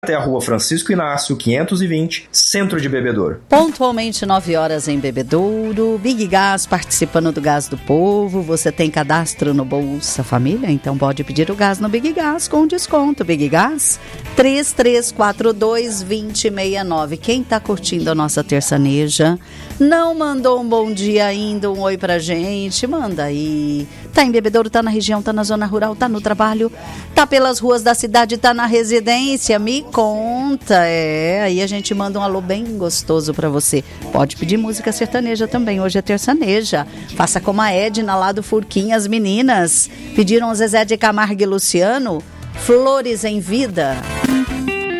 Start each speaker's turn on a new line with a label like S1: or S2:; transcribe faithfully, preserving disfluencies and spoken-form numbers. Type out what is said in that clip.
S1: até a Rua Francisco Inácio, quinhentos e vinte, Centro de Bebedouro.
S2: Pontualmente nove horas em Bebedouro. Big Gás participando do Gás do Povo. Você tem cadastro no Bolsa Família? Então pode pedir o gás no Big Gás com desconto. Big Gás três três quatro dois, dois zero seis nove. Quem tá curtindo a nossa terçaneja, não mandou um bom dia ainda, um oi pra gente, manda aí. Tá em Bebedouro, tá na região, tá na zona rural, tá no trabalho, tá pelas ruas da cidade, tá na residência, me conta, é, aí a gente manda um alô bem gostoso pra você. Pode pedir música sertaneja também, hoje é terçaneja. Faça como a Edna lá do Furquinha, as meninas pediram Zezé de Camargo e Luciano, Flores em Vida.